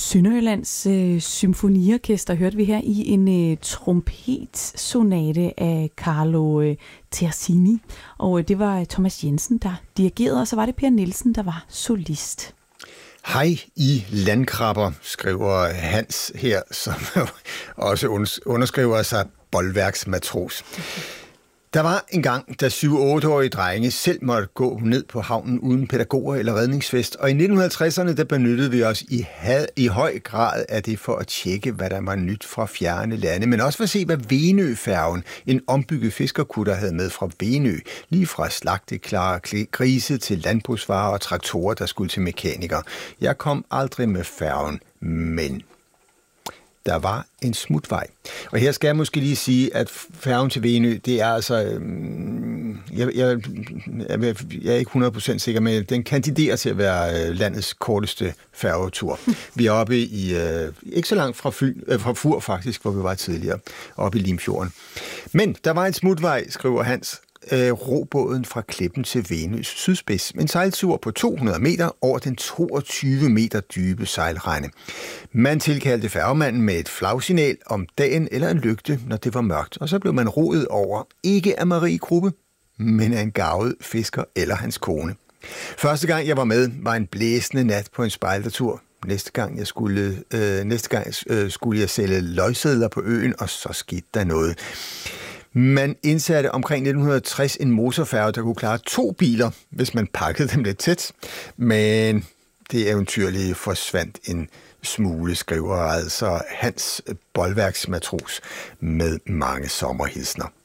Sønderjyllands symfoniorkester hørte vi her i en trompetsonate af Carlo Terzini. Og det var Thomas Jensen, der dirigerede, og så var det Per Nielsen, der var solist. Hej I landkrabber, skriver Hans her, som også underskriver sig boldværksmatros. Der var en gang, da 7-8-årige drenge selv måtte gå ned på havnen uden pædagoger eller redningsvest, og i 1950'erne der benyttede vi os i høj grad af det for at tjekke, hvad der var nyt fra fjerne lande, men også for at se, hvad Venø-færgen, en ombygget fiskerkutter, havde med fra Venø, lige fra slagteklare grise til landbrugsvarer og traktorer, der skulle til mekanikere. Jeg kom aldrig med færgen, men der var en smutvej. Og her skal jeg måske lige sige, at færgen til Venø, det er altså, jeg er ikke 100% sikker, men den kandiderer til at være landets korteste færgetur. Vi er oppe i, ikke så langt fra Fur faktisk, hvor vi var tidligere, oppe i Limfjorden. Men der var en smutvej, skriver Hans, robåden fra Klippen til Venøs sydspids. En sejltur på 200 meter over den 22 meter dybe sejlrende. Man tilkaldte færgemanden med et flagsignal om dagen eller en lygte, når det var mørkt. Og så blev man roet over, ikke af Marie Gruppe, men af en garvet fisker eller hans kone. Første gang jeg var med, var en blæsende nat på en spejdertur. Næste gang skulle jeg sælge løgsedler på øen, og så skete der noget. Man indsatte omkring 1960 en motorfærge, der kunne klare 2 biler, hvis man pakkede dem lidt tæt. Men det eventyrlige forsvandt en smule, skriver altså Hans boldværksmatros med mange sommerhilsner.